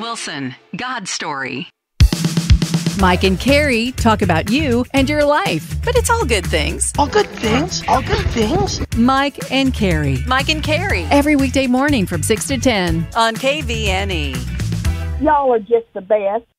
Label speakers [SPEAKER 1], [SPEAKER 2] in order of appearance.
[SPEAKER 1] Wilson, God's Story.
[SPEAKER 2] Mike and Carrie talk about you and your life, but it's all good things.
[SPEAKER 3] All good things? All good things?
[SPEAKER 2] Mike and Carrie.
[SPEAKER 1] Mike and Carrie.
[SPEAKER 2] Every weekday morning from 6 to 10
[SPEAKER 1] On KVNE.
[SPEAKER 4] Y'all are just the best.